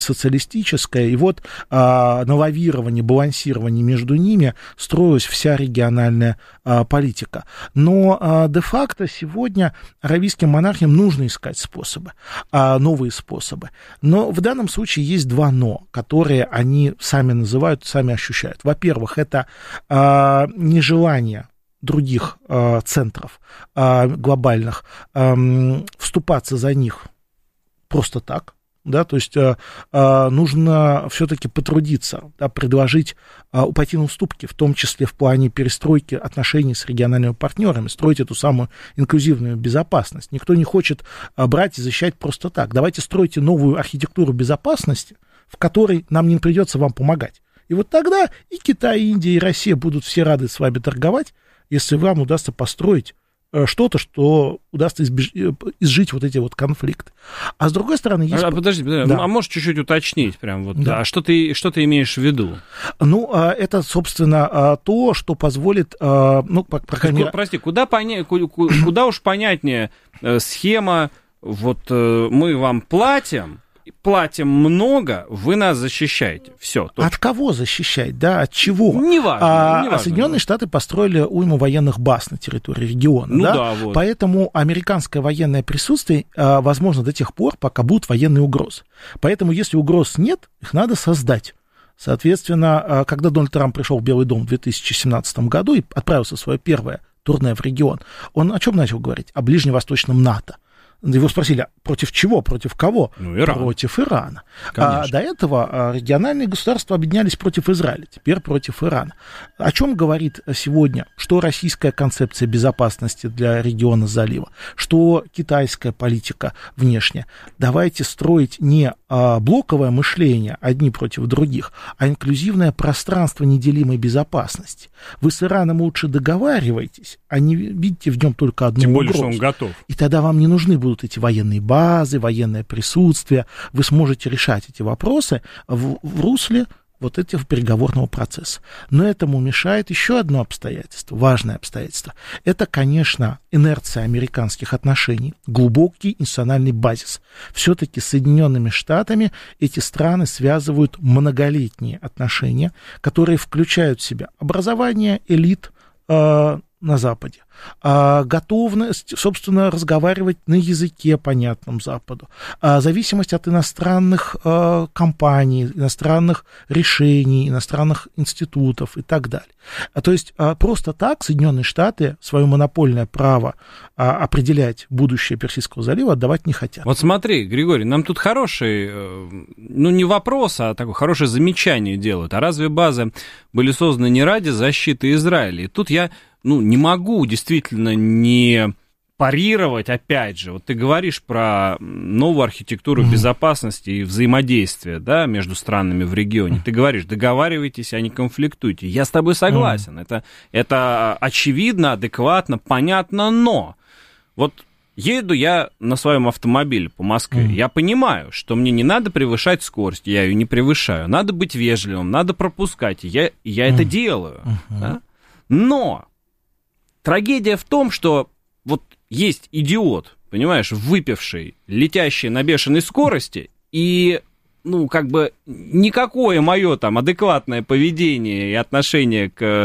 социалистическая, и вот на лавировании, балансировании между ними строилась вся региональная политика. Но де-факто сегодня аравийским монархиям нужно искать способы, новые способы. Но в данном случае есть два «но», которые они сами называют, сами ощущают. Во-первых, это нежелание других центров глобальных вступаться за них просто так. Да, то есть нужно все-таки потрудиться, да, предложить, пойти на уступки, в том числе в плане перестройки отношений с региональными партнерами, строить эту самую инклюзивную безопасность. Никто не хочет брать и защищать просто так. Давайте стройте новую архитектуру безопасности, в которой нам не придется вам помогать. И вот тогда и Китай, и Индия, и Россия будут все рады с вами торговать, если вам удастся построить что-то, что удастся изжить вот эти вот конфликты. А с другой стороны... Есть... Подожди, да. А можешь чуть-чуть уточнить прям вот, да. Что ты имеешь в виду? Ну, это, собственно, то, что позволит... Ну, по крайней мере... Прости, куда уж понятнее схема, вот мы вам платим много, вы нас защищаете. Все. Точно. От кого защищать, да, от чего? Неважно. Соединенные Штаты построили уйму военных баз на территории региона. Ну да? Да, вот. Поэтому американское военное присутствие возможно до тех пор, пока будут военные угрозы. Поэтому если угроз нет, их надо создать. Соответственно, когда Дональд Трамп пришел в Белый дом в 2017 году и отправился в свое первое турне в регион, он о чем начал говорить? О ближневосточном НАТО. Его спросили, против чего, против кого? Иран. Против Ирана. До этого региональные государства объединялись против Израиля, теперь против Ирана. О чем говорит сегодня, что российская концепция безопасности для региона залива, что китайская политика внешняя? Давайте строить не блоковое мышление одни против других, а инклюзивное пространство неделимой безопасности. Вы с Ираном лучше договариваетесь, а не видите в нем только одну угрозу. Тем более, что он готов. И тогда вам не нужны будут эти военные базы, военное присутствие. Вы сможете решать эти вопросы в русле вот этого переговорного процесса. Но этому мешает еще одно обстоятельство, важное обстоятельство. Это, конечно, инерция американских отношений, глубокий институциональный базис. Все-таки с Соединенными Штатами эти страны связывают многолетние отношения, которые включают в себя образование элит на Западе, готовность, собственно, разговаривать на языке, понятном Западу, зависимость от иностранных компаний, иностранных решений, иностранных институтов и так далее. То есть просто так Соединенные Штаты свое монопольное право определять будущее Персидского залива отдавать не хотят. Вот смотри, Григорий, нам тут хороший, ну не вопрос, а такое хорошее замечание делают. А разве базы были созданы не ради защиты Израиля? И тут я не могу действительно не парировать, опять же. Вот ты говоришь про новую архитектуру безопасности и взаимодействия, да, между странами в регионе. Ты говоришь, договаривайтесь, а не конфликтуйте. Я с тобой согласен. Это очевидно, адекватно, понятно, но вот еду я на своем автомобиле по Москве. Я понимаю, что мне не надо превышать скорость, я ее не превышаю. Надо быть вежливым, надо пропускать. Я это делаю. Да? Но трагедия в том, что вот есть идиот, понимаешь, выпивший, летящий на бешеной скорости, и, никакое мое там адекватное поведение и отношение к,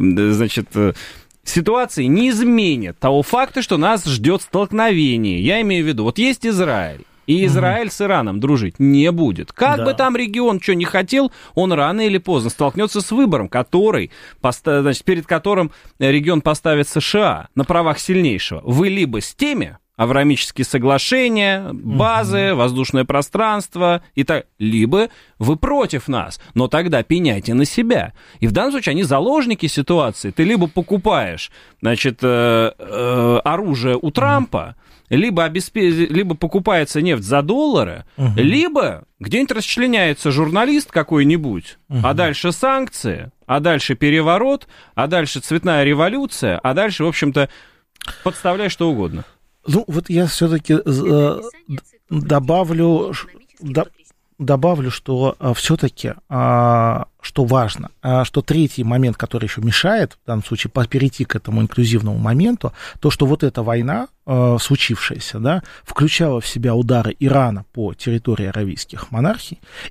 ситуации не изменит того факта, что нас ждет столкновение. Я имею в виду, вот есть Израиль, и Израиль с Ираном дружить не будет. Как бы там регион что ни хотел, он рано или поздно столкнется с выбором, перед которым регион поставит США на правах сильнейшего. Вы либо с теми, авраамические соглашения, базы, воздушное пространство, либо вы против нас, но тогда пеняйте на себя. И в данном случае они заложники ситуации. Ты либо покупаешь, оружие у Трампа, либо покупается нефть за доллары, либо где-нибудь расчленяется журналист какой-нибудь, а дальше санкции, а дальше переворот, а дальше цветная революция, а дальше, в общем-то, подставляй что угодно. Ну, вот я все-таки добавлю, что все-таки что важно, что третий момент, который еще мешает, в данном случае, перейти к этому инклюзивному моменту, то, что вот эта война, случившаяся, да, включала в себя удары Ирана по территории аравийских монархий,